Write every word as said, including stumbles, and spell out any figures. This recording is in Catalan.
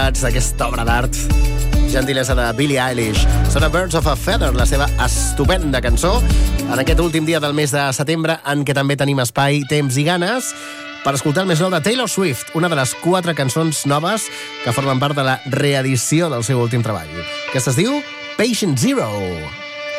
d'aquesta obra d'art, gentilesa de Billie Eilish. Sona Birds of a Feather, la seva estupenda cançó, en aquest últim dia del mes de setembre, en què també tenim espai, temps i ganes per escoltar el més nou de Taylor Swift, una de les quatre cançons noves que formen part de la reedició del seu últim treball. Aquesta es diu Patient Zero.